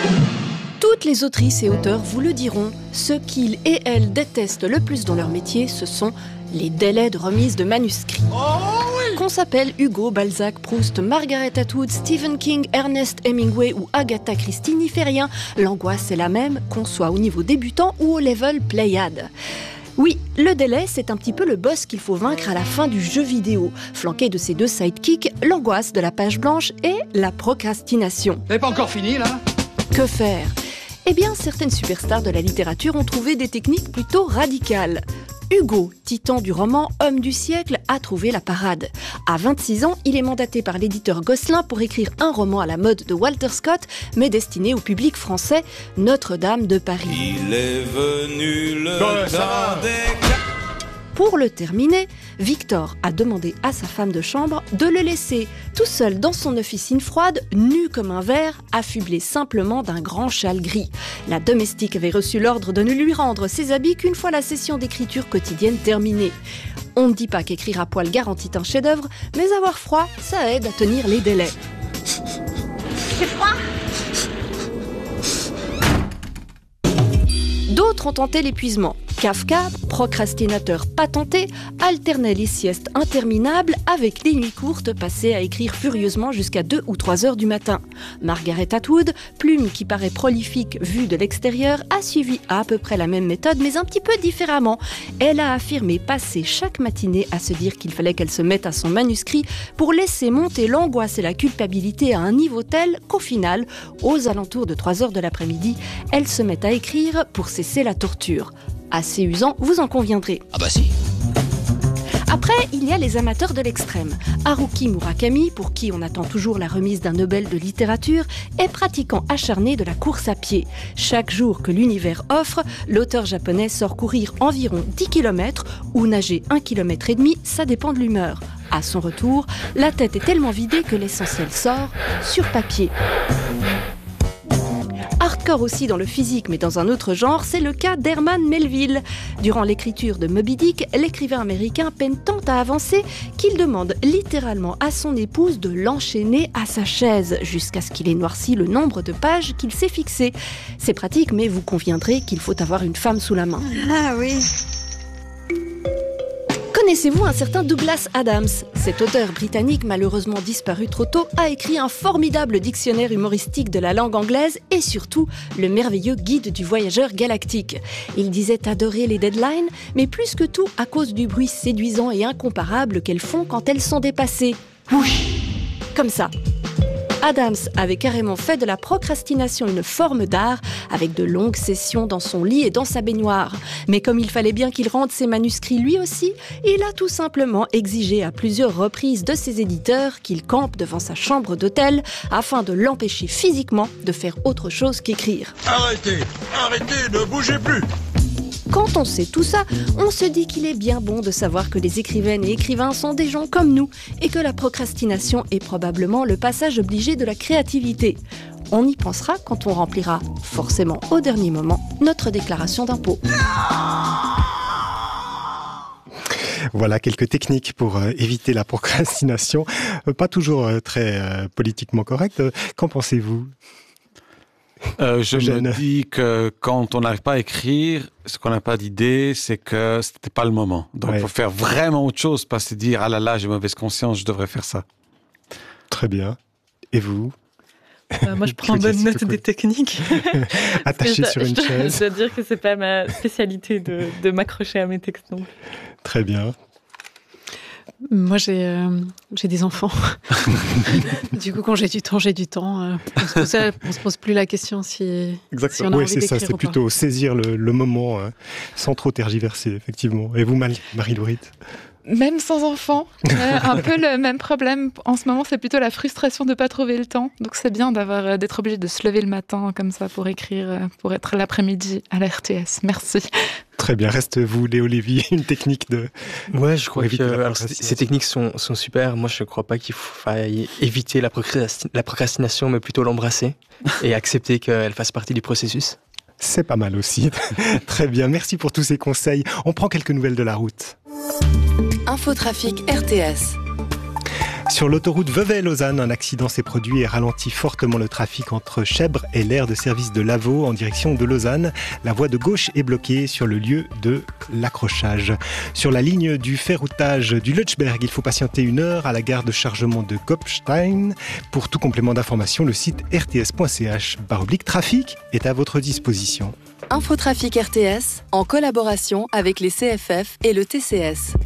Toutes les autrices et auteurs vous le diront, ce qu'ils et elles détestent le plus dans leur métier, ce sont les délais de remise de manuscrits. Qu'on s'appelle Hugo, Balzac, Proust, Margaret Atwood, Stephen King, Ernest Hemingway ou Agatha Christie n'y fait rien. L'angoisse est la même, qu'on soit au niveau débutant ou au level Pléiade. Oui, le délai, c'est un petit peu le boss qu'il faut vaincre à la fin du jeu vidéo. Flanqué de ses deux sidekicks, l'angoisse de la page blanche et la procrastination. C'est pas encore fini, là ? Que faire ? Eh bien, certaines superstars de la littérature ont trouvé des techniques plutôt radicales. Hugo, titan du roman Homme du siècle, a trouvé la parade. À 26 ans, il est mandaté par l'éditeur Gosselin pour écrire un roman à la mode de Walter Scott, mais destiné au public français, Notre-Dame de Paris. Il est venu le temps des... Pour le terminer, Victor a demandé à sa femme de chambre de le laisser tout seul dans son officine froide, nu comme un verre, affublé simplement d'un grand châle gris. La domestique avait reçu l'ordre de ne lui rendre ses habits qu'une fois la session d'écriture quotidienne terminée. On ne dit pas qu'écrire à poil garantit un chef-d'œuvre, mais avoir froid, ça aide à tenir les délais. C'est froid ? D'autres ont tenté l'épuisement. Kafka, procrastinateur patenté, alternait les siestes interminables avec les nuits courtes passées à écrire furieusement jusqu'à 2 ou 3 heures du matin. Margaret Atwood, plume qui paraît prolifique vue de l'extérieur, a suivi à peu près la même méthode mais un petit peu différemment. Elle a affirmé passer chaque matinée à se dire qu'il fallait qu'elle se mette à son manuscrit pour laisser monter l'angoisse et la culpabilité à un niveau tel qu'au final, aux alentours de 3 heures de l'après-midi, elle se met à écrire pour cesser la torture. Assez usant, vous en conviendrez. Ah bah si. Après, il y a les amateurs de l'extrême. Haruki Murakami, pour qui on attend toujours la remise d'un Nobel de littérature, est pratiquant acharné de la course à pied. Chaque jour que l'univers offre, l'auteur japonais sort courir environ 10 km ou nager 1,5 km, ça dépend de l'humeur. À son retour, la tête est tellement vidée que l'essentiel sort sur papier. Hardcore aussi dans le physique, mais dans un autre genre, c'est le cas d'Herman Melville. Durant l'écriture de Moby Dick, l'écrivain américain peine tant à avancer qu'il demande littéralement à son épouse de l'enchaîner à sa chaise, jusqu'à ce qu'il ait noirci le nombre de pages qu'il s'est fixé. C'est pratique, mais vous conviendrez qu'il faut avoir une femme sous la main. Ah oui. Connaissez-vous un certain Douglas Adams ? Cet auteur britannique, malheureusement disparu trop tôt, a écrit un formidable dictionnaire humoristique de la langue anglaise et surtout le merveilleux guide du voyageur galactique. Il disait adorer les deadlines, mais plus que tout à cause du bruit séduisant et incomparable qu'elles font quand elles sont dépassées. Whoosh ! Comme ça. Adams avait carrément fait de la procrastination une forme d'art, avec de longues sessions dans son lit et dans sa baignoire. Mais comme il fallait bien qu'il rende ses manuscrits lui aussi, il a tout simplement exigé à plusieurs reprises de ses éditeurs qu'il campe devant sa chambre d'hôtel afin de l'empêcher physiquement de faire autre chose qu'écrire. Arrêtez, ne bougez plus. Quand on sait tout ça, on se dit qu'il est bien bon de savoir que les écrivaines et écrivains sont des gens comme nous et que la procrastination est probablement le passage obligé de la créativité. On y pensera quand on remplira, forcément au dernier moment, notre déclaration d'impôt. Voilà quelques techniques pour éviter la procrastination. Pas toujours très politiquement correctes. Qu'en pensez-vous ? Je me dis que quand on n'arrive pas à écrire, ce qu'on n'a pas d'idée, c'est que c'était pas le moment. Donc, il faut faire vraiment autre chose, pas se dire « Ah là là, j'ai mauvaise conscience, je devrais faire ça ». Très bien. Et vous ? Moi, je prends bonne note des techniques. Attaché sur une chaise. Je dois dire que c'est pas ma spécialité de m'accrocher à mes textes non plus. Très bien. Moi, j'ai des enfants. Du coup, quand j'ai du temps, j'ai du temps. On se pose plus la question si on a envie c'est ça. C'est plutôt saisir le moment sans trop tergiverser, effectivement. Et vous, Marie-Laurite ? Même sans enfant, un peu le même problème. En ce moment, c'est plutôt la frustration de ne pas trouver le temps. Donc, c'est bien d'être obligé de se lever le matin comme ça pour écrire, pour être l'après-midi à la RTS. Merci. Très bien. Reste-vous, Léo Lévy, une technique de... Ouais, je crois que ces techniques sont super. Moi, je ne crois pas qu'il faille éviter la procrastination, mais plutôt l'embrasser et accepter qu'elle fasse partie du processus. C'est pas mal aussi. Très bien. Merci pour tous ces conseils. On prend quelques nouvelles de la route. Infotrafic RTS. Sur l'autoroute Vevey-Lausanne, un accident s'est produit et ralentit fortement le trafic entre Chèvres et l'aire de service de Lavaux en direction de Lausanne. La voie de gauche est bloquée sur le lieu de l'accrochage. Sur la ligne du ferroutage du Lötschberg, il faut patienter 1 heure à la gare de chargement de Kopstein. Pour tout complément d'information, le site rts.ch/trafic est à votre disposition. Infotrafic RTS, en collaboration avec les CFF et le TCS.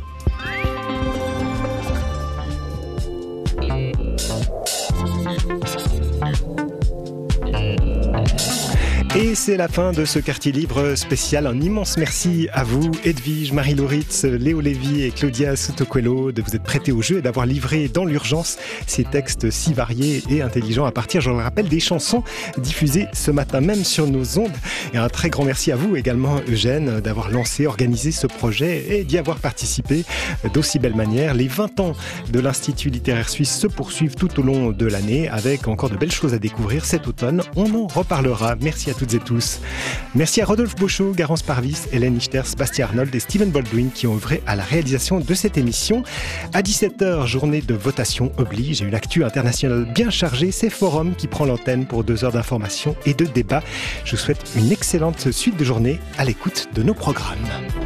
Et c'est la fin de ce quartier libre spécial. Un immense merci à vous, Edwige, Marie Lauritz, Léo Lévy et Claudia Soutoquello, de vous être prêtés au jeu et d'avoir livré dans l'urgence ces textes si variés et intelligents à partir, je le rappelle, des chansons diffusées ce matin même sur nos ondes. Et un très grand merci à vous également, Eugène, d'avoir lancé, organisé ce projet et d'y avoir participé d'aussi belle manière. Les 20 ans de l'Institut littéraire suisse se poursuivent tout au long de l'année avec encore de belles choses à découvrir cet automne. On en reparlera. Merci à toutes et tous. Merci à Rodolphe Beauchot, Garance Parvis, Hélène Ichter, Sébastien Arnold et Steven Baldwin qui ont œuvré à la réalisation de cette émission. À 17h, journée de votation oblige et une actu internationale bien chargée. C'est Forum qui prend l'antenne pour 2 heures d'information et de débat. Je vous souhaite une excellente suite de journée à l'écoute de nos programmes.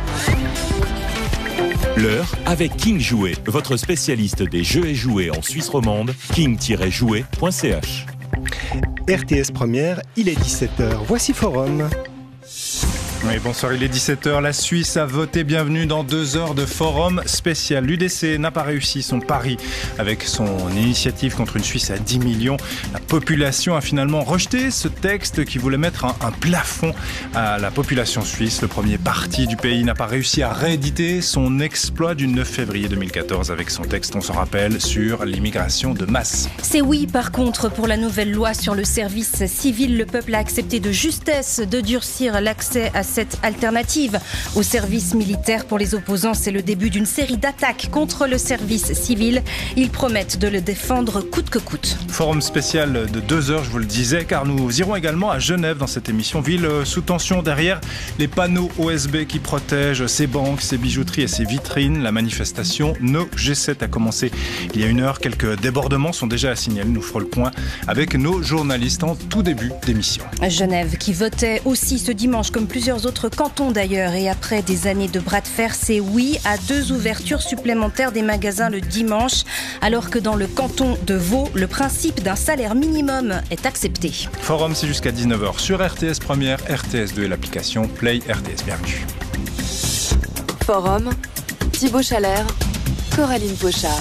L'heure avec King Jouet, votre spécialiste des jeux et jouets en Suisse romande, king-jouet.ch. RTS Première, il est 17h. Voici Forum. Oui, bonsoir, il est 17h. La Suisse a voté. Bienvenue dans 2 heures de forum spécial. L'UDC n'a pas réussi son pari avec son initiative contre une Suisse à 10 millions. La population a finalement rejeté ce texte qui voulait mettre un plafond à la population suisse. Le premier parti du pays n'a pas réussi à rééditer son exploit du 9 février 2014 avec son texte, on s'en rappelle, sur l'immigration de masse. C'est oui, par contre, pour la nouvelle loi sur le service civil. Le peuple a accepté de justesse de durcir l'accès à cette alternative au service militaire. Pour les opposants, c'est le début d'une série d'attaques contre le service civil. Ils promettent de le défendre coûte que coûte. Forum spécial de 2 heures, je vous le disais, car nous irons également à Genève dans cette émission, ville sous tension derrière les panneaux OSB qui protègent ses banques, ses bijouteries et ses vitrines. La manifestation No G7 a commencé il y a 1 heure. Quelques débordements sont déjà à signaler. Nous ferons le point avec nos journalistes en tout début d'émission. Genève qui votait aussi ce dimanche comme plusieurs autres cantons d'ailleurs, et après des années de bras de fer, c'est oui à 2 ouvertures supplémentaires des magasins le dimanche, alors que dans le canton de Vaud, le principe d'un salaire minimum est accepté. Forum, c'est jusqu'à 19h sur RTS Première, RTS2 et l'application Play RTS. Bienvenue. Forum, Thibaut Chalère, Coraline Pochard.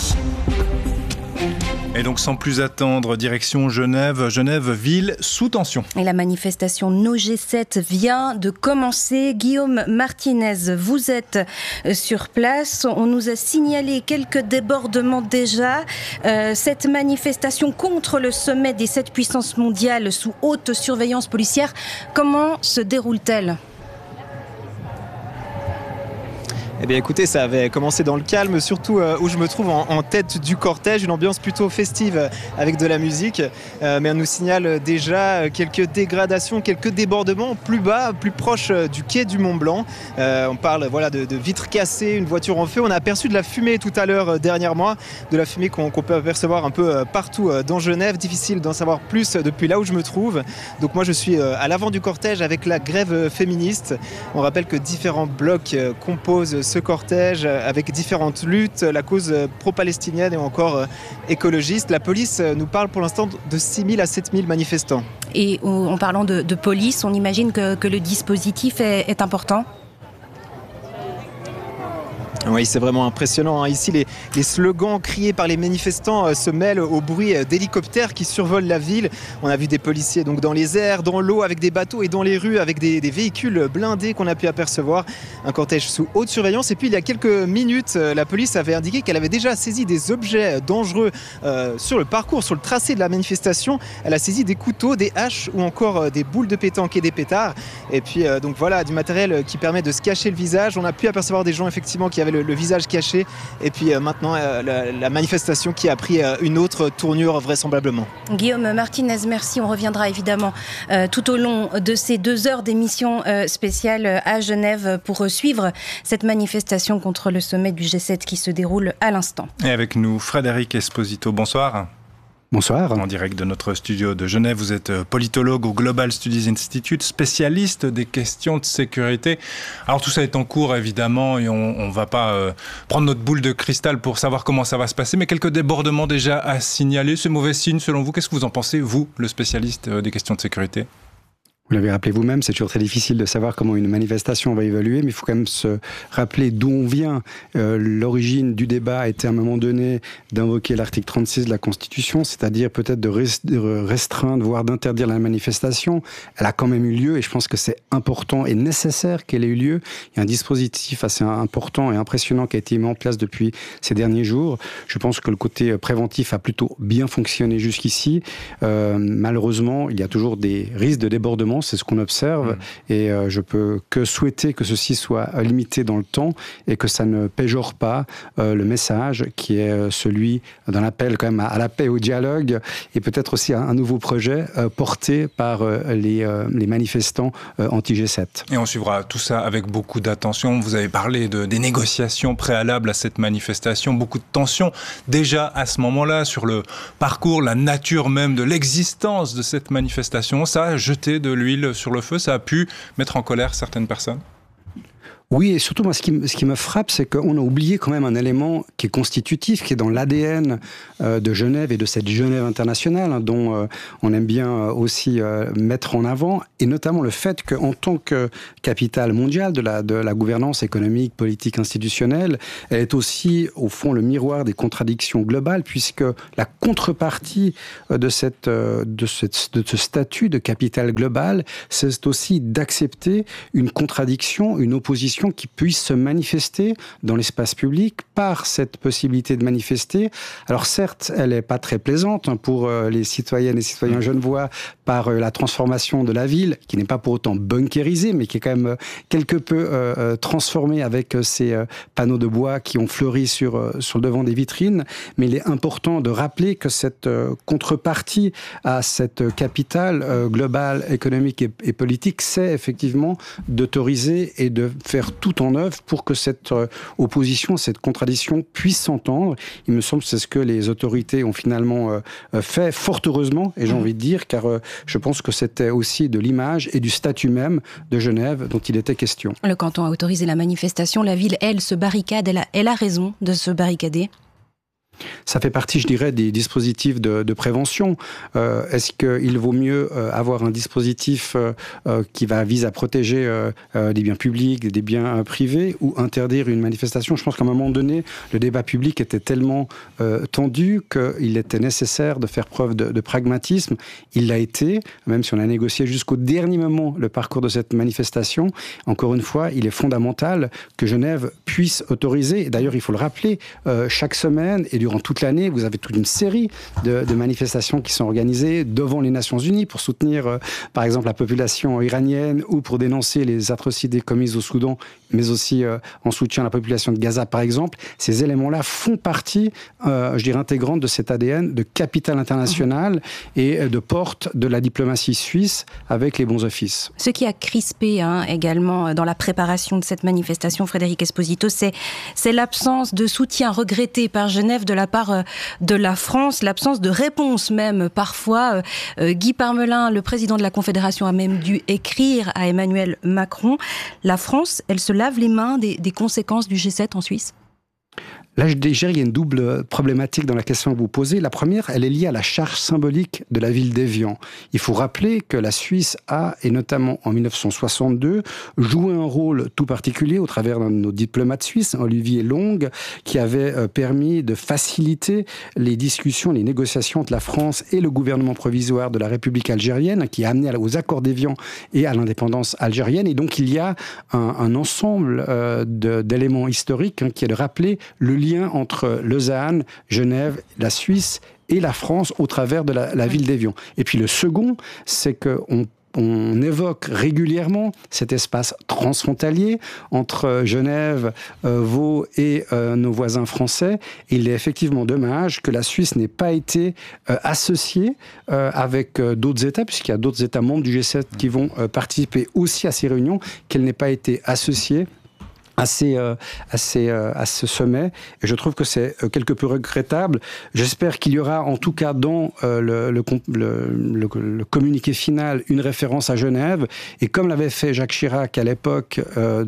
Et donc sans plus attendre, direction Genève, ville sous tension. Et la manifestation No G7 vient de commencer. Guillaume Martinez, vous êtes sur place. On nous a signalé quelques débordements déjà. Cette manifestation contre le sommet des 7 puissances mondiales sous haute surveillance policière, comment se déroule-t-elle ? Eh bien écoutez, ça avait commencé dans le calme, surtout où je me trouve en tête du cortège, une ambiance plutôt festive avec de la musique, mais on nous signale déjà quelques dégradations, quelques débordements plus bas, plus proche du quai du Mont-Blanc. On parle de vitres cassées, une voiture en feu. On a aperçu de la fumée tout à l'heure dernièrement, de la fumée qu'on peut apercevoir un peu partout dans Genève. Difficile d'en savoir plus depuis là où je me trouve. Donc moi je suis à l'avant du cortège avec la grève féministe. On rappelle que différents blocs composent ce cortège avec différentes luttes, la cause pro-palestinienne et encore écologiste. La police nous parle pour l'instant de 6 000 à 7 000 manifestants. Et en parlant de police, on imagine que le dispositif est important ? Oui, c'est vraiment impressionnant. Ici, les slogans criés par les manifestants se mêlent au bruit d'hélicoptères qui survolent la ville. On a vu des policiers donc dans les airs, dans l'eau, avec des bateaux et dans les rues, avec des véhicules blindés qu'on a pu apercevoir. Un cortège sous haute surveillance. Et puis, il y a quelques minutes, la police avait indiqué qu'elle avait déjà saisi des objets dangereux sur le parcours, sur le tracé de la manifestation. Elle a saisi des couteaux, des haches ou encore des boules de pétanque et des pétards. Et puis, donc voilà, du matériel qui permet de se cacher le visage. On a pu apercevoir des gens, effectivement, qui avaient le visage caché. Et puis maintenant, la manifestation qui a pris une autre tournure vraisemblablement. Guillaume Martinez, merci. On reviendra évidemment tout au long de ces 2 heures d'émission spéciale à Genève pour suivre cette manifestation contre le sommet du G7 qui se déroule à l'instant. Et avec nous, Frédéric Esposito, bonsoir. Bonsoir. En direct de notre studio de Genève, vous êtes politologue au Global Studies Institute, spécialiste des questions de sécurité. Alors tout ça est en cours évidemment et on va pas prendre notre boule de cristal pour savoir comment ça va se passer, mais quelques débordements déjà à signaler. C'est mauvais signe selon vous? Qu'est-ce que vous en pensez, vous, le spécialiste des questions de sécurité? Vous l'avez rappelé vous-même, c'est toujours très difficile de savoir comment une manifestation va évoluer, mais il faut quand même se rappeler d'où on vient. L'origine du débat était à un moment donné d'invoquer l'article 36 de la Constitution, c'est-à-dire peut-être de restreindre, voire d'interdire la manifestation. Elle a quand même eu lieu et je pense que c'est important et nécessaire qu'elle ait eu lieu. Il y a un dispositif assez important et impressionnant qui a été mis en place depuis ces derniers jours. Je pense que le côté préventif a plutôt bien fonctionné jusqu'ici. Malheureusement, il y a toujours des risques de débordement. C'est ce qu'on observe et je peux que souhaiter que ceci soit limité dans le temps et que ça ne péjore pas le message qui est celui d'un appel quand même à la paix, au dialogue et peut-être aussi un nouveau projet porté par les manifestants anti-G7. Et on suivra tout ça avec beaucoup d'attention. Vous avez parlé des négociations préalables à cette manifestation, beaucoup de tensions déjà à ce moment-là sur le parcours, la nature même de l'existence de cette manifestation. Ça a jeté de l'huile sur le feu, ça a pu mettre en colère certaines personnes? Oui, et surtout, moi, ce qui me frappe, c'est qu'on a oublié quand même un élément qui est constitutif, qui est dans l'ADN de Genève et de cette Genève internationale, hein, dont on aime bien aussi mettre en avant, et notamment le fait qu'en tant que capitale mondiale de la gouvernance économique, politique, institutionnelle, elle est aussi, au fond, le miroir des contradictions globales, puisque la contrepartie de ce statut de capitale globale, c'est aussi d'accepter une contradiction, une opposition qui puisse se manifester dans l'espace public par cette possibilité de manifester. Alors certes, elle n'est pas très plaisante pour les citoyennes et citoyens genevois par la transformation de la ville, qui n'est pas pour autant bunkérisée, mais qui est quand même quelque peu transformée avec ces panneaux de bois qui ont fleuri sur le devant des vitrines. Mais il est important de rappeler que cette contrepartie à cette capitale globale, économique et politique, c'est effectivement d'autoriser et de faire tout en œuvre pour que cette opposition, cette contradiction puisse s'entendre. Il me semble que c'est ce que les autorités ont finalement fait, fort heureusement, et j'ai envie de dire, car je pense que c'était aussi de l'image et du statut même de Genève dont il était question. Le canton a autorisé la manifestation, la ville, elle, se barricade, elle a raison de se barricader. Ça fait partie, je dirais, des dispositifs de prévention. Est-ce qu'il vaut mieux avoir un dispositif qui vise à protéger des biens publics, des biens privés, ou interdire une manifestation? Je pense qu'à un moment donné, le débat public était tellement tendu qu'il était nécessaire de faire preuve de pragmatisme. Il l'a été, même si on a négocié jusqu'au dernier moment le parcours de cette manifestation. Encore une fois, il est fondamental que Genève puisse autoriser, d'ailleurs il faut le rappeler, chaque semaine et durant toute l'année, vous avez toute une série de manifestations qui sont organisées devant les Nations Unies pour soutenir, par exemple, la population iranienne ou pour dénoncer les atrocités commises au Soudan, mais aussi en soutien à la population de Gaza, par exemple. Ces éléments-là font partie, je dirais, intégrante de cet ADN de capitale internationale et de porte de la diplomatie suisse avec les bons offices. Ce qui a crispé également dans la préparation de cette manifestation, Frédéric Esposito, c'est l'absence de soutien regretté par Genève de la part de la France, l'absence de réponse même parfois. Guy Parmelin, le président de la Confédération, a même dû écrire à Emmanuel Macron. La France, elle se lave les mains des conséquences du G7 en Suisse? Là, je dirais, il y a une double problématique dans la question que vous posez. La première, elle est liée à la charge symbolique de la ville d'Évian. Il faut rappeler que la Suisse a, et notamment en 1962, joué un rôle tout particulier au travers d'un de nos diplomates suisses, Olivier Long, qui avait permis de faciliter les discussions, les négociations entre la France et le gouvernement provisoire de la République algérienne, qui a amené aux accords d'Évian et à l'indépendance algérienne. Et donc, il y a un ensemble d'éléments historiques qui est de rappeler le lien entre Lausanne, Genève, la Suisse et la France au travers de la ville d'Évian. Et puis le second, c'est qu'on on évoque régulièrement cet espace transfrontalier entre Genève, Vaud et nos voisins français. Il est effectivement dommage que la Suisse n'ait pas été associée avec d'autres États, puisqu'il y a d'autres États membres du G7 qui vont participer aussi à ces réunions, qu'elle n'ait pas été associée à ce sommet. Et je trouve que c'est quelque peu regrettable. J'espère qu'il y aura en tout cas dans le communiqué final une référence à Genève. Et comme l'avait fait Jacques Chirac à l'époque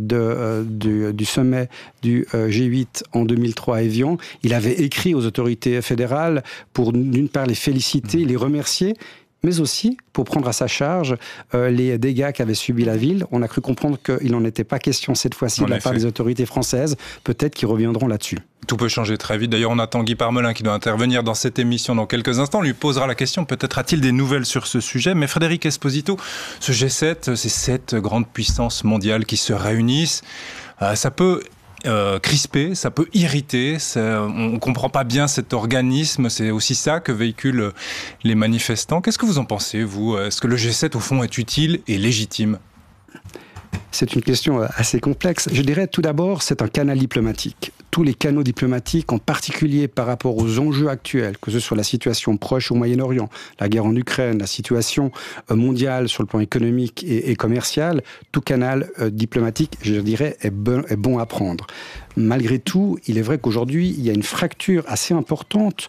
du sommet du G8 en 2003 à Évian, il avait écrit aux autorités fédérales pour d'une part les féliciter, les remercier, mais aussi pour prendre à sa charge les dégâts qu'avait subis la ville. On a cru comprendre qu'il n'en était pas question cette fois-ci de la part des autorités françaises. Peut-être qu'ils reviendront là-dessus. Tout peut changer très vite. D'ailleurs, on attend Guy Parmelin qui doit intervenir dans cette émission dans quelques instants. On lui posera la question, peut-être a-t-il des nouvelles sur ce sujet. Mais Frédéric Esposito, ce G7, ces 7 grandes puissances mondiales qui se réunissent, ça peut crispé, ça peut irriter, on ne comprend pas bien cet organisme, c'est aussi ça que véhiculent les manifestants. Qu'est-ce que vous en pensez, vous ? Est-ce que le G7, au fond, est utile et légitime ? C'est une question assez complexe. Je dirais tout d'abord, c'est un canal diplomatique. Tous les canaux diplomatiques, en particulier par rapport aux enjeux actuels, que ce soit la situation proche au Moyen-Orient, la guerre en Ukraine, la situation mondiale sur le plan économique et commercial, tout canal diplomatique, je dirais, est bon à prendre. Malgré tout, il est vrai qu'aujourd'hui, il y a une fracture assez importante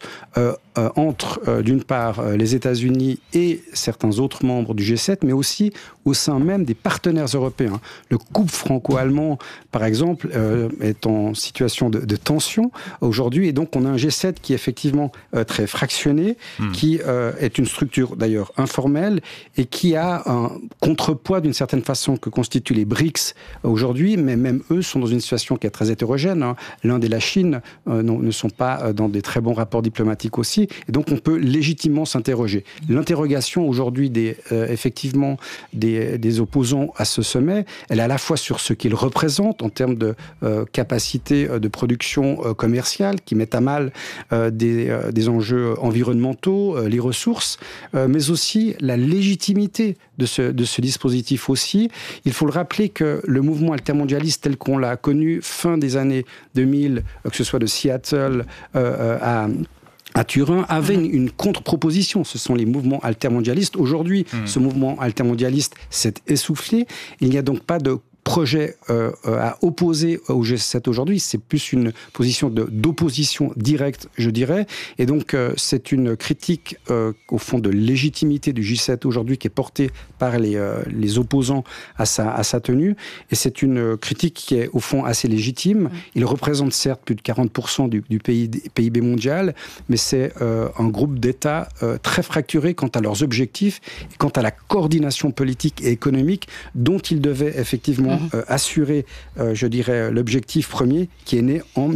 entre, d'une part, les États-Unis et certains autres membres du G7, mais aussi au sein même des partenaires européens. Le couple franco-allemand, par exemple, est en situation de tension aujourd'hui, et donc on a un G7 qui est effectivement très fractionné, qui est une structure d'ailleurs informelle, et qui a un contrepoids d'une certaine façon que constituent les BRICS aujourd'hui, mais même eux sont dans une situation qui est très hétérogène. L'Inde et la Chine ne sont pas dans des très bons rapports diplomatiques aussi, et donc on peut légitimement s'interroger. L'interrogation aujourd'hui effectivement des opposants à ce sommet, elle est à la fois sur ce qu'ils représentent en termes de capacité de production commerciale qui met à mal des enjeux environnementaux, les ressources, mais aussi la légitimité de ce dispositif aussi. Il faut le rappeler que le mouvement altermondialiste tel qu'on l'a connu fin des années 2000, que ce soit de Seattle à Turin, avait une contre-proposition. Ce sont les mouvements altermondialistes. Aujourd'hui, ce mouvement altermondialiste s'est essoufflé. Il n'y a donc pas de projet à opposer au G7 aujourd'hui, c'est plus une position d'opposition directe, je dirais. Et donc, c'est une critique, au fond, de légitimité du G7 aujourd'hui qui est portée par les opposants à sa tenue. Et c'est une critique qui est, au fond, assez légitime. Il représente, certes, plus de 40% du PIB mondial, mais c'est un groupe d'États très fracturés quant à leurs objectifs et quant à la coordination politique et économique dont ils devaient effectivement assurer, je dirais, l'objectif premier qui est né en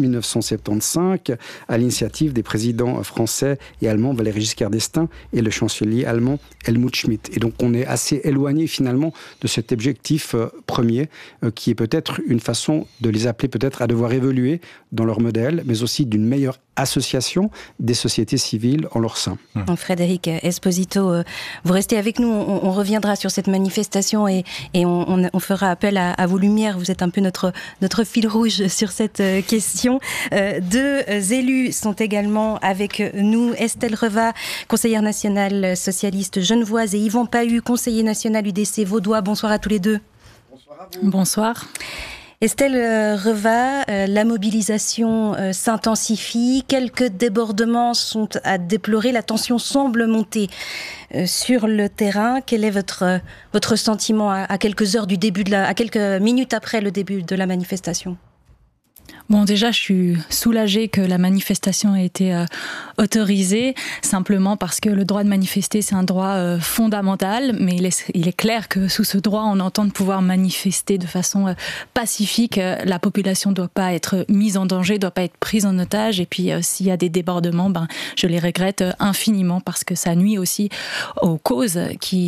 1975 à l'initiative des présidents français et allemands Valéry Giscard d'Estaing et le chancelier allemand Helmut Schmidt. Et donc on est assez éloigné finalement de cet objectif premier qui est peut-être une façon de les appeler peut-être à devoir évoluer dans leur modèle, mais aussi d'une meilleure association des sociétés civiles en leur sein. Frédéric Esposito, vous restez avec nous, on reviendra sur cette manifestation et on fera appel à vos lumières, vous êtes un peu notre fil rouge sur cette question. Deux élus sont également avec nous, Estelle Reva, conseillère nationale socialiste genevoise, et Yvan Pahu, conseiller national UDC vaudois. Bonsoir à tous les deux. Bonsoir à vous. Bonsoir. Estelle Reva, la mobilisation s'intensifie, quelques débordements sont à déplorer, la tension semble monter sur le terrain. Quel est votre sentiment à quelques heures du début à quelques minutes après le début de la manifestation ? Bon, déjà, je suis soulagée que la manifestation ait été autorisée, simplement parce que le droit de manifester, c'est un droit fondamental, mais il est clair que sous ce droit, on entend de pouvoir manifester de façon pacifique. La population ne doit pas être mise en danger, ne doit pas être prise en otage, et puis s'il y a des débordements, je les regrette infiniment, parce que ça nuit aussi aux causes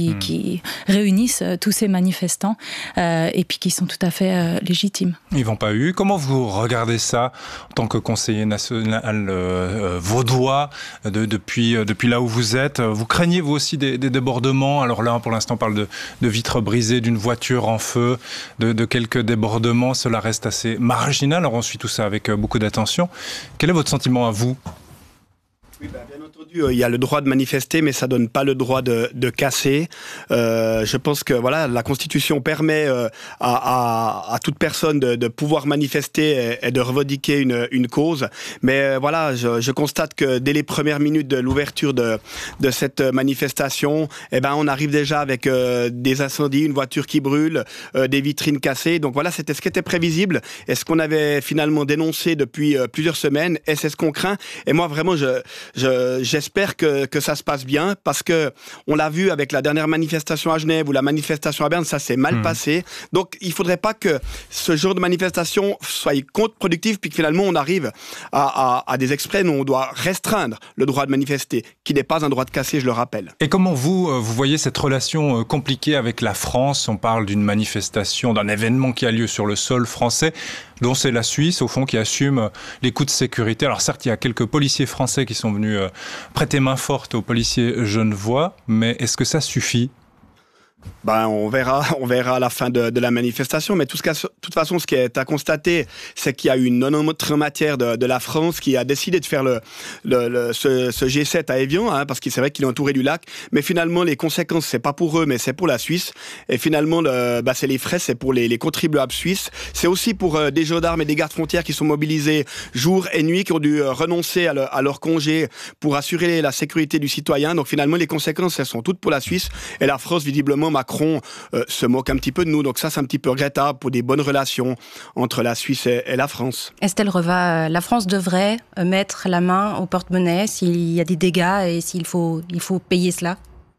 qui réunissent tous ces manifestants, et puis qui sont tout à fait légitimes. Ils vont pas eu. Comment vous regardez regardez ça en tant que conseiller national vaudois depuis là où vous êtes? Vous craignez vous aussi des débordements? Alors là, pour l'instant, on parle de vitres brisées, d'une voiture en feu, de quelques débordements. Cela reste assez marginal. Alors on suit tout ça avec beaucoup d'attention. Quel est votre sentiment à vous? Oui, bien entendu, il y a le droit de manifester, mais ça donne pas le droit de casser. Je pense que voilà, la Constitution permet à toute personne de pouvoir manifester et de revendiquer une cause. Mais voilà, je constate que dès les premières minutes de l'ouverture de cette manifestation, on arrive déjà avec des incendies, une voiture qui brûle, des vitrines cassées. Donc voilà, c'était ce qui était prévisible et ce qu'on avait finalement dénoncé depuis plusieurs semaines. Et c'est ce qu'on craint. Et moi, vraiment, j'espère que ça se passe bien parce que on l'a vu avec la dernière manifestation à Genève ou la manifestation à Berne, ça s'est mal passé. Donc il faudrait pas que ce genre de manifestation soit contre-productif puis que finalement on arrive à des extrêmes où on doit restreindre le droit de manifester, qui n'est pas un droit de casser, je le rappelle. Et comment vous voyez cette relation compliquée avec la France? On parle d'une manifestation, d'un événement qui a lieu sur le sol français, dont c'est la Suisse, au fond, qui assume les coûts de sécurité. Alors certes, il y a quelques policiers français qui sont venus prêter main forte aux policiers genevois, mais est-ce que ça suffit? On verra à la fin de la manifestation, mais de toute façon, ce qui est à constater, c'est qu'il y a eu une non-entrée en matière de la France qui a décidé de faire ce G7 à Évian, parce que c'est vrai qu'il est entouré du lac, mais finalement, les conséquences, c'est pas pour eux, mais c'est pour la Suisse, et finalement, c'est les frais, c'est pour les contribuables suisses, c'est aussi pour des gendarmes et des gardes frontières qui sont mobilisés jour et nuit, qui ont dû renoncer à leur congé pour assurer la sécurité du citoyen, donc finalement, les conséquences, elles sont toutes pour la Suisse, et la France, visiblement, Macron se moque un petit peu de nous, donc ça c'est un petit peu regrettable pour des bonnes relations entre la Suisse et la France. Estelle Reva, la France devrait mettre la main au porte-monnaie s'il y a des dégâts et s'il faut payer cela?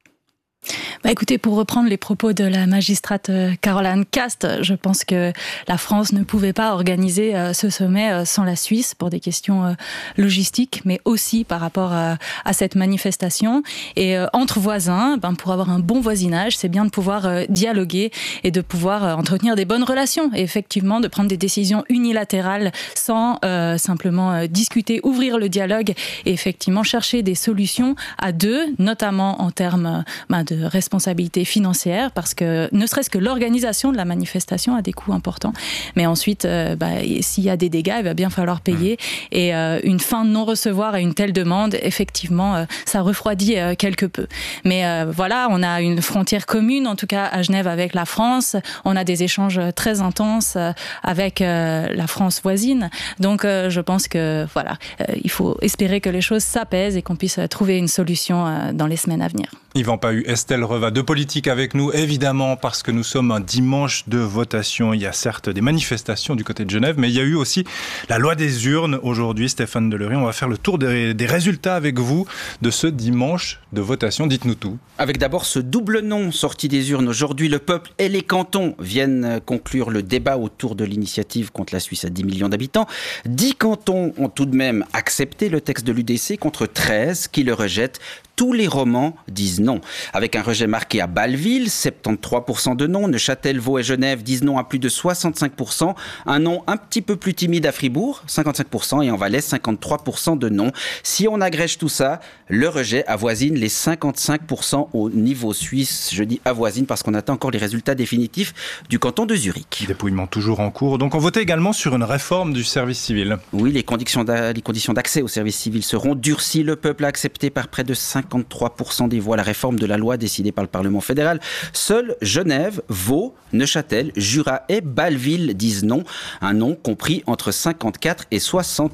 Écoutez, pour reprendre les propos de la magistrate Caroline Cast, je pense que la France ne pouvait pas organiser ce sommet sans la Suisse pour des questions logistiques, mais aussi par rapport à cette manifestation. Et entre voisins, pour avoir un bon voisinage, c'est bien de pouvoir dialoguer et de pouvoir entretenir des bonnes relations. Et effectivement, de prendre des décisions unilatérales sans simplement discuter, ouvrir le dialogue et effectivement chercher des solutions à deux, notamment en termes de responsabilité financière, parce que ne serait-ce que l'organisation de la manifestation a des coûts importants. Mais ensuite, s'il y a des dégâts, il va bien falloir payer. Et une fin de non-recevoir à une telle demande, effectivement, ça refroidit quelque peu. Mais voilà, on a une frontière commune, en tout cas à Genève avec la France. On a des échanges très intenses avec la France voisine. Donc, je pense que voilà, il faut espérer que les choses s'apaisent et qu'on puisse trouver une solution dans les semaines à venir. Yvan Pahu, Estelle Reva, de politique avec nous, évidemment, parce que nous sommes un dimanche de votation. Il y a certes des manifestations du côté de Genève, mais il y a eu aussi la loi des urnes aujourd'hui. Stéphane Delerue, on va faire le tour des résultats avec vous de ce dimanche de votation. Dites-nous tout. Avec d'abord ce double non sorti des urnes. Aujourd'hui, le peuple et les cantons viennent conclure le débat autour de l'initiative contre la Suisse à 10 millions d'habitants. 10 cantons ont tout de même accepté le texte de l'UDC contre 13 qui le rejettent. Tous les romans disent non. Avec un rejet marqué à Bâle-Ville, 73% de non. Neuchâtel, Vaud et Genève disent non à plus de 65%. Un non un petit peu plus timide à Fribourg, 55%. Et en Valais, 53% de non. Si on agrège tout ça, le rejet avoisine les 55% au niveau suisse. Je dis avoisine parce qu'on attend encore les résultats définitifs du canton de Zurich. Dépouillement toujours en cours. Donc on votait également sur une réforme du service civil. Oui, les conditions d'accès au service civil seront durcies. Le peuple a accepté par près de 53% des voix la réforme de la loi décidée par le Parlement fédéral. Seuls Genève, Vaud, Neuchâtel, Jura et Bâle-Ville disent non. Un non compris entre 54 et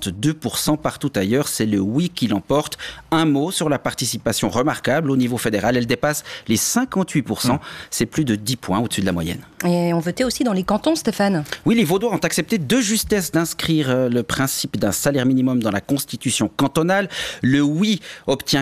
62%. Partout ailleurs, c'est le oui qui l'emporte. Un mot sur la participation remarquable au niveau fédéral. Elle dépasse les 58%. C'est plus de 10 points au-dessus de la moyenne. Et on votait aussi dans les cantons, Stéphane. Oui, les Vaudois ont accepté de justesse d'inscrire le principe d'un salaire minimum dans la constitution cantonale. Le oui obtient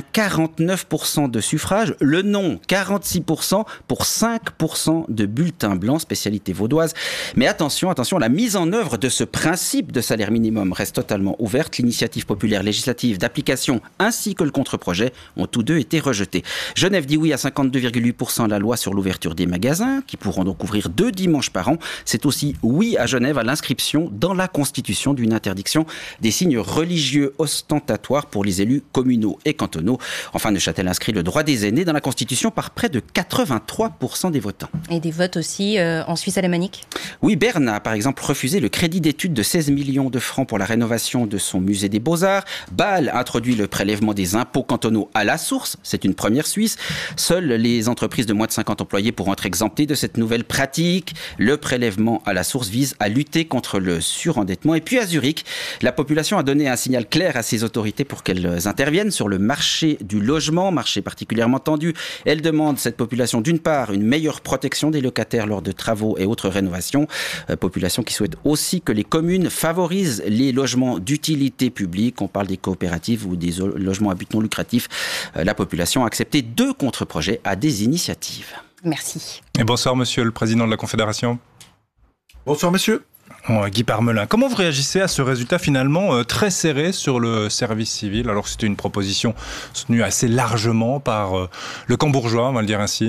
49% de suffrages, le non 46% pour 5% de bulletins blancs, spécialité vaudoise. Mais attention, la mise en œuvre de ce principe de salaire minimum reste totalement ouverte. L'initiative populaire législative d'application ainsi que le contre-projet ont tous deux été rejetés. Genève dit oui à 52,8% à la loi sur l'ouverture des magasins, qui pourront donc ouvrir rouvrir 2 dimanches par an. C'est aussi oui à Genève à l'inscription dans la Constitution d'une interdiction des signes religieux ostentatoires pour les élus communaux et cantonaux. Enfin, Neuchâtel inscrit le droit des aînés dans la Constitution par près de 83% des votants. Et des votes aussi en Suisse alémanique ? Oui, Berne a par exemple refusé le crédit d'études de 16 millions de francs pour la rénovation de son musée des Beaux-Arts. Bâle a introduit le prélèvement des impôts cantonaux à la source. C'est une première suisse. Seules les entreprises de moins de 50 employés pourront être exemptées de cette nouvelle pratique. Le prélèvement à la source vise à lutter contre le surendettement. Et puis à Zurich, la population a donné un signal clair à ses autorités pour qu'elles interviennent sur le marché du logement, marché particulièrement tendu. Elle demande, cette population, d'une part, une meilleure protection des locataires lors de travaux et autres rénovations. Population qui souhaite aussi que les communes favorisent les logements d'utilité publique. On parle des coopératives ou des logements à but non lucratif. La population a accepté 2 contre-projets à des initiatives. Merci. Et bonsoir, monsieur le président de la Confédération. Bonsoir, monsieur. Guy Parmelin, comment vous réagissez à ce résultat finalement très serré sur le service civil, alors que c'était une proposition soutenue assez largement par le camp bourgeois, on va le dire ainsi?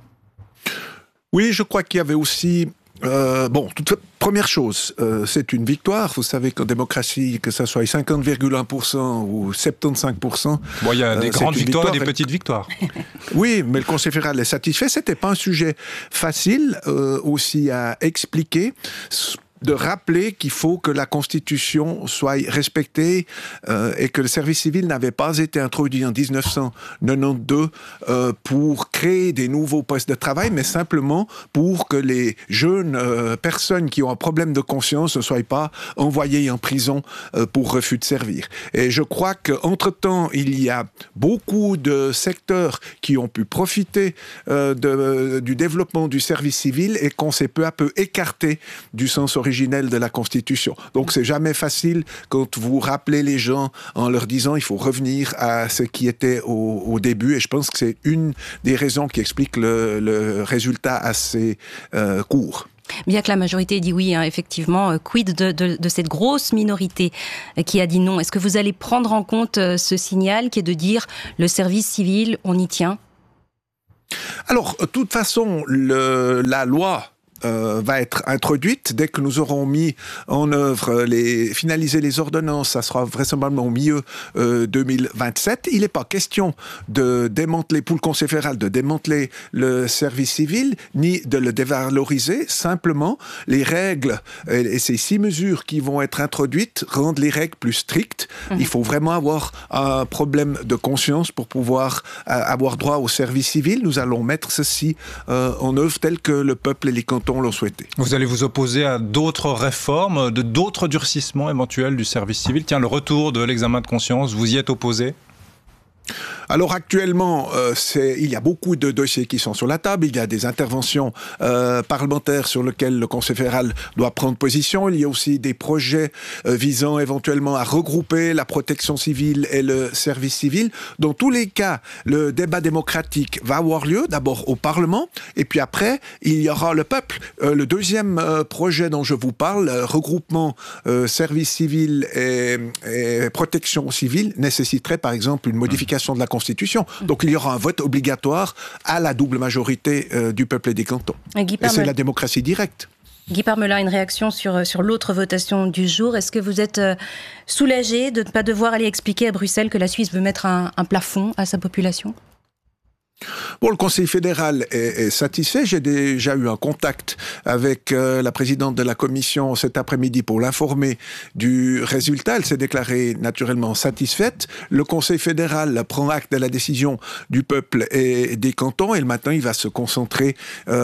Oui, je crois qu'il y avait aussi... première chose, c'est une victoire. Vous savez qu'en démocratie, que ça soit 50,1% ou 75%... Bon, il y a des grandes victoires et des petites victoires. Oui, mais le Conseil fédéral est satisfait. C'était pas un sujet facile aussi à expliquer, de rappeler qu'il faut que la Constitution soit respectée et que le service civil n'avait pas été introduit en 1992 pour créer des nouveaux postes de travail, mais simplement pour que les jeunes personnes qui ont un problème de conscience ne soient pas envoyées en prison pour refus de servir. Et je crois qu'entre-temps, il y a beaucoup de secteurs qui ont pu profiter du développement du service civil et qu'on s'est peu à peu écarté du sens originel de la Constitution. Donc c'est jamais facile quand vous rappelez les gens en leur disant il faut revenir à ce qui était au début, et je pense que c'est une des raisons qui explique le résultat assez court. Bien que la majorité dit oui, hein, effectivement, quid de cette grosse minorité qui a dit non? Est-ce que vous allez prendre en compte ce signal qui est de dire le service civil, on y tient? Alors, de toute façon, la loi va être introduite dès que nous aurons mis en œuvre finalisé les ordonnances. Ça sera vraisemblablement au milieu 2027. Il n'est pas question de démanteler, pour le Conseil fédéral, de démanteler le service civil, ni de le dévaloriser. Simplement, les règles et ces 6 mesures qui vont être introduites rendent les règles plus strictes. Il faut vraiment avoir un problème de conscience pour pouvoir avoir droit au service civil. Nous allons mettre ceci en œuvre tel que le peuple et les cantons l'ont souhaité. Vous allez vous opposer à d'autres réformes, d'autres durcissements éventuels du service civil? Tiens, le retour de l'examen de conscience, vous y êtes opposé? Alors actuellement, il y a beaucoup de dossiers qui sont sur la table. Il y a des interventions parlementaires sur lesquelles le Conseil fédéral doit prendre position. Il y a aussi des projets visant éventuellement à regrouper la protection civile et le service civil. Dans tous les cas, le débat démocratique va avoir lieu d'abord au Parlement, et puis après, il y aura le peuple. Le deuxième projet dont je vous parle, regroupement service civil et protection civile, nécessiterait par exemple une modification de la Constitution. Donc il y aura un vote obligatoire à la double majorité du peuple et des cantons. Et c'est la démocratie directe. Guy Parmelin, une réaction sur l'autre votation du jour. Est-ce que vous êtes soulagé de ne pas devoir aller expliquer à Bruxelles que la Suisse veut mettre un plafond à sa population ? Bon, le Conseil fédéral est satisfait. J'ai déjà eu un contact avec la présidente de la Commission cet après-midi pour l'informer du résultat. Elle s'est déclarée naturellement satisfaite. Le Conseil fédéral prend acte de la décision du peuple et des cantons, et maintenant il va se concentrer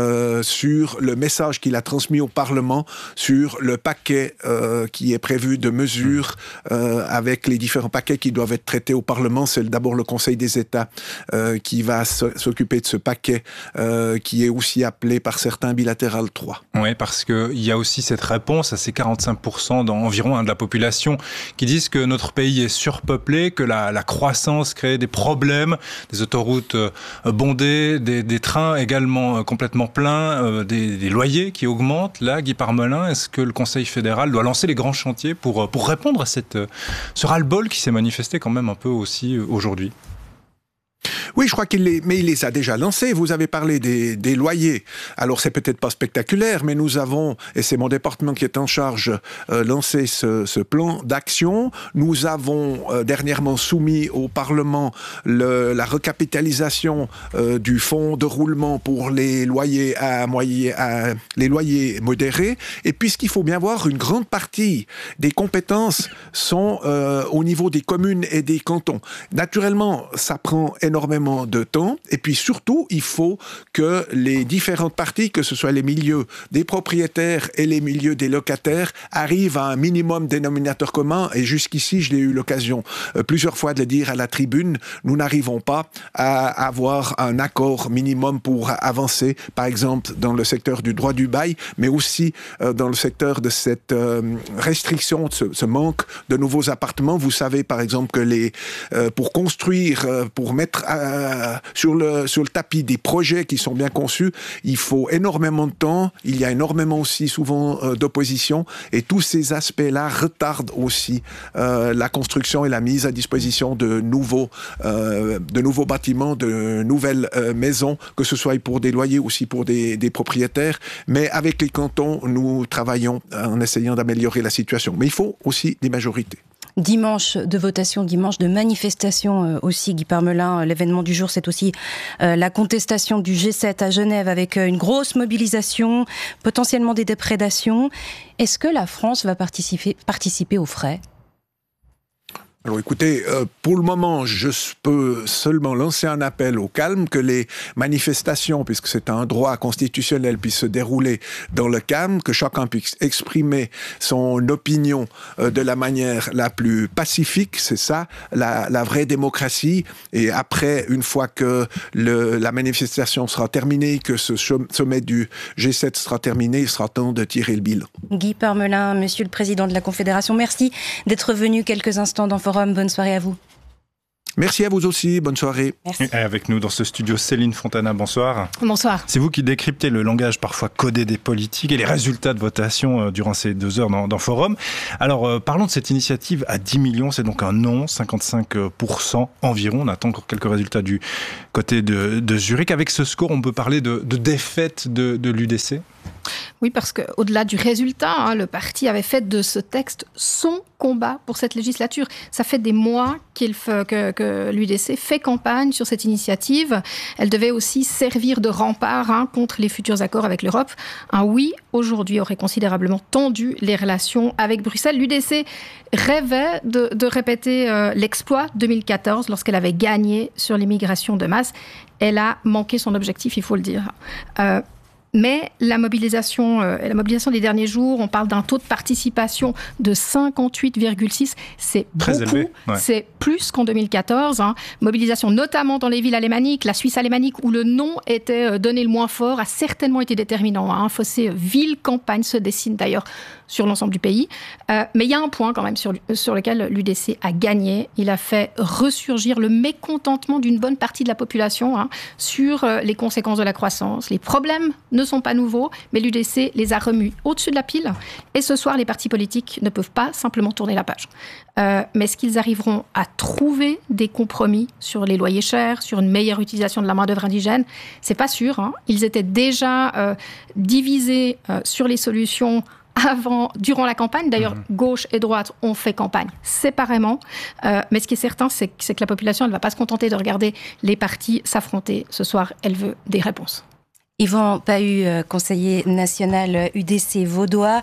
sur le message qu'il a transmis au Parlement, sur le paquet qui est prévu de mesures avec les différents paquets qui doivent être traités au Parlement. C'est d'abord le Conseil des États qui va s'occuper de ce paquet qui est aussi appelé par certains bilatéral 3. Oui, parce qu'il y a aussi cette réponse à ces 45% environ de la population qui disent que notre pays est surpeuplé, que la croissance crée des problèmes, des autoroutes bondées, des trains également complètement pleins, des loyers qui augmentent. Là, Guy Parmelin, est-ce que le Conseil fédéral doit lancer les grands chantiers pour répondre à ce ras-le-bol qui s'est manifesté quand même un peu aussi aujourd'hui ? Oui, je crois qu'il les a déjà lancés. Vous avez parlé des loyers. Alors, c'est peut-être pas spectaculaire, mais nous avons, et c'est mon département qui est en charge, lancé ce plan d'action. Nous avons dernièrement soumis au Parlement la recapitalisation du fonds de roulement pour les loyers les loyers modérés. Et puisqu'il faut bien voir, une grande partie des compétences sont au niveau des communes et des cantons. Naturellement, ça prend énormément de temps. Et puis surtout, il faut que les différentes parties, que ce soit les milieux des propriétaires et les milieux des locataires, arrivent à un minimum dénominateur commun. Et jusqu'ici, je l'ai eu l'occasion plusieurs fois de le dire à la tribune, nous n'arrivons pas à avoir un accord minimum pour avancer, par exemple, dans le secteur du droit du bail, mais aussi dans le secteur de cette restriction, ce manque de nouveaux appartements. Vous savez, par exemple, que pour construire, pour mettre sur le tapis des projets qui sont bien conçus, il faut énormément de temps. Il y a énormément aussi souvent d'opposition, et tous ces aspects-là retardent aussi la construction et la mise à disposition de nouveaux bâtiments, de nouvelles maisons, que ce soit pour des loyers, aussi pour des propriétaires. Mais avec les cantons, nous travaillons en essayant d'améliorer la situation. Mais il faut aussi des majorités. Dimanche de votation, dimanche de manifestation aussi, Guy Parmelin. L'événement du jour, c'est aussi la contestation du G7 à Genève avec une grosse mobilisation, potentiellement des déprédations. Est-ce que la France va participer aux frais ? Alors écoutez, pour le moment, je peux seulement lancer un appel au calme, que les manifestations, puisque c'est un droit constitutionnel, puissent se dérouler dans le calme, que chacun puisse exprimer son opinion de la manière la plus pacifique. C'est ça, la vraie démocratie. Et après, une fois que la manifestation sera terminée, que ce sommet du G7 sera terminé, il sera temps de tirer le bilan. Guy Parmelin, Monsieur le Président de la Confédération, merci d'être venu quelques instants dans Forum. Bonne soirée à vous. Merci à vous aussi, bonne soirée. Merci. Et avec nous dans ce studio, Céline Fontana, bonsoir. Bonsoir. C'est vous qui décryptez le langage parfois codé des politiques et les résultats de votation durant ces 2 heures dans Forum. Alors, parlons de cette initiative à 10 millions, c'est donc un non, 55% environ. On attend encore quelques résultats du côté de Zurich. Avec ce score, on peut parler de défaite de l'UDC ? Oui, parce qu'au-delà du résultat, le parti avait fait de ce texte son combat pour cette législature. Ça fait des mois que l'UDC fait campagne sur cette initiative. Elle devait aussi servir de rempart contre les futurs accords avec l'Europe. Un oui, aujourd'hui, aurait considérablement tendu les relations avec Bruxelles. L'UDC rêvait de répéter l'exploit 2014 lorsqu'elle avait gagné sur l'immigration de masse. Elle a manqué son objectif, il faut le dire. Mais la mobilisation des derniers jours, on parle d'un taux de participation de 58,6, c'est très beaucoup, élevé, ouais. C'est plus qu'en 2014. Mobilisation notamment dans les villes alémaniques, la Suisse alémanique où le non était donné le moins fort, a certainement été déterminant. Un fossé ville-campagne se dessine d'ailleurs sur l'ensemble du pays. Mais il y a un point quand même sur lequel l'UDC a gagné. Il a fait ressurgir le mécontentement d'une bonne partie de la population sur les conséquences de la croissance. Les problèmes ne sont pas nouveaux, mais l'UDC les a remis au-dessus de la pile. Et ce soir, les partis politiques ne peuvent pas simplement tourner la page. Mais est-ce qu'ils arriveront à trouver des compromis sur les loyers chers, sur une meilleure utilisation de la main-d'œuvre indigène ? C'est pas sûr. Ils étaient déjà divisés sur les solutions durant la campagne. D'ailleurs, gauche et droite ont fait campagne séparément. Mais ce qui est certain, c'est que la population, elle ne va pas se contenter de regarder les partis s'affronter. Ce soir, elle veut des réponses. Yvan Pahu, conseiller national UDC vaudois.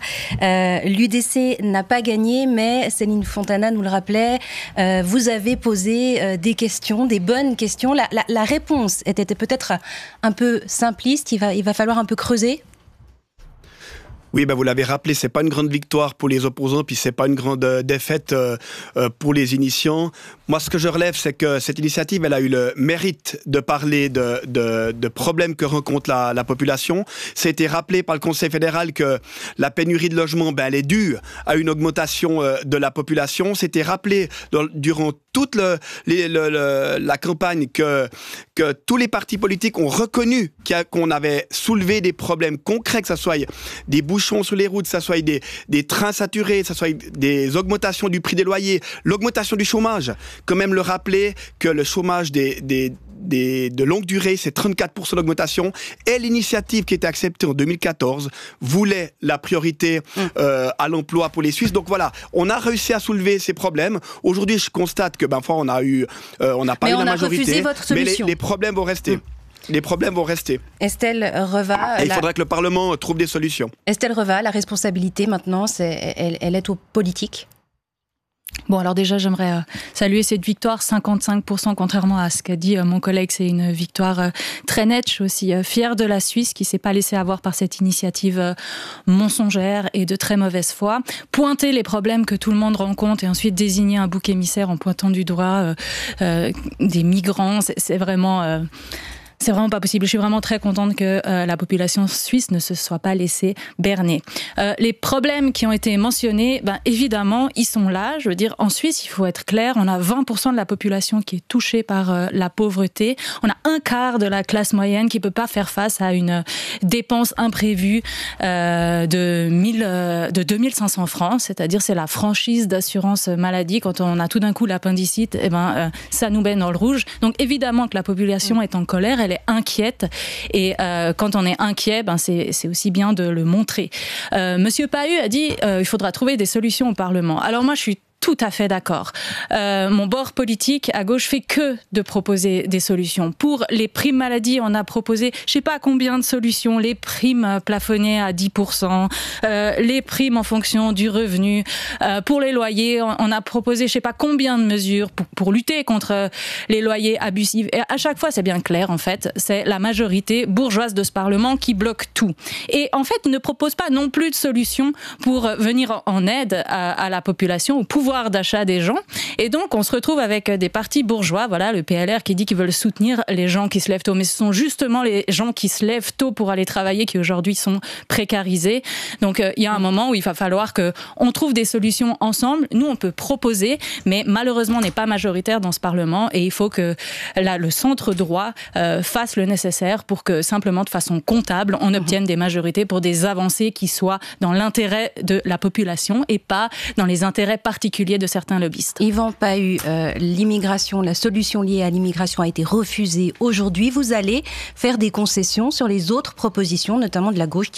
L'UDC n'a pas gagné, mais Céline Fontana nous le rappelait, vous avez posé des questions, des bonnes questions. La réponse était peut-être un peu simpliste, il va falloir un peu creuser. Oui, vous l'avez rappelé, c'est pas une grande victoire pour les opposants, puis c'est pas une grande défaite pour les initiants. Moi, ce que je relève, c'est que cette initiative, elle a eu le mérite de parler de problèmes que rencontre la population. C'était rappelé par le Conseil fédéral que la pénurie de logements, elle est due à une augmentation de la population. C'était rappelé durant toute la campagne que tous les partis politiques ont reconnu qu'on avait soulevé des problèmes concrets, que ce soit des bouchons sur les routes, que ce soit des trains saturés, que ce soit des augmentations du prix des loyers, l'augmentation du chômage. Quand même le rappeler que le chômage des de longue durée, c'est 34% d'augmentation. Et l'initiative qui était acceptée en 2014 voulait la priorité à l'emploi pour les Suisses. Donc voilà, on a réussi à soulever ces problèmes. Aujourd'hui, je constate que on n'a pas eu la majorité, refusé votre solution. Mais les problèmes vont rester. Les problèmes vont rester. Estelle Reva. Il faudrait que le Parlement trouve des solutions. Estelle Reva, la responsabilité maintenant, elle est aux politiques. Bon, alors déjà, j'aimerais saluer cette victoire, 55%, contrairement à ce qu'a dit mon collègue, c'est une victoire très nette. Je suis aussi fière de la Suisse qui ne s'est pas laissée avoir par cette initiative mensongère et de très mauvaise foi. Pointer les problèmes que tout le monde rencontre et ensuite désigner un bouc émissaire en pointant du doigt des migrants, c'est vraiment... C'est vraiment pas possible. Je suis vraiment très contente que la population suisse ne se soit pas laissée berner. Les problèmes qui ont été mentionnés, évidemment, ils sont là. Je veux dire, en Suisse, il faut être clair, on a 20% de la population qui est touchée par la pauvreté. On a un quart de la classe moyenne qui peut pas faire face à une dépense imprévue de 2500 francs. C'est-à-dire, c'est la franchise d'assurance maladie. Quand on a tout d'un coup l'appendicite, ça nous met dans le rouge. Donc, évidemment que la population est en colère. Elle est inquiète et quand on est inquiet, c'est aussi bien de le montrer. Monsieur Pahu a dit il faudra trouver des solutions au Parlement. Alors moi je suis tout à fait d'accord. Mon bord politique à gauche fait que de proposer des solutions. Pour les primes maladie, on a proposé je sais pas combien de solutions, les primes plafonnées à 10%, les primes en fonction du revenu. Pour les loyers, on a proposé je sais pas combien de mesures pour lutter contre les loyers abusifs. Et à chaque fois, c'est bien clair en fait, c'est la majorité bourgeoise de ce Parlement qui bloque tout. Et en fait, ne propose pas non plus de solutions pour venir en aide à la population, au pouvoir d'achat des gens. Et donc, on se retrouve avec des partis bourgeois, voilà, le PLR qui dit qu'ils veulent soutenir les gens qui se lèvent tôt. Mais ce sont justement les gens qui se lèvent tôt pour aller travailler qui aujourd'hui sont précarisés. Donc, il y a un moment où il va falloir qu'on trouve des solutions ensemble. Nous, on peut proposer, mais malheureusement, on n'est pas majoritaire dans ce Parlement et il faut que le centre droit fasse le nécessaire pour que, simplement de façon comptable, on obtienne des majorités pour des avancées qui soient dans l'intérêt de la population et pas dans les intérêts particuliers de certains lobbyistes. Yvan Pahu, l'immigration, la solution liée à l'immigration a été refusée aujourd'hui. Vous allez faire des concessions sur les autres propositions, notamment de la gauche,